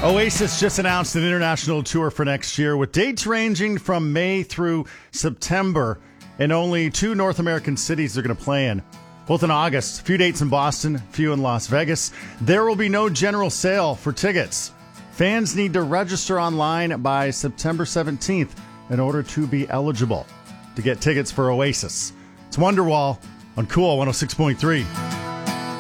Oasis just announced an international tour for next year with dates ranging from May through September, and only 2 North American cities they're going to play in. Both in August, a few dates in Boston, a few in Las Vegas. There will be no general sale for tickets. Fans need to register online by September 17th in order to be eligible to get tickets for Oasis. It's Wonderwall on Cool 106.3.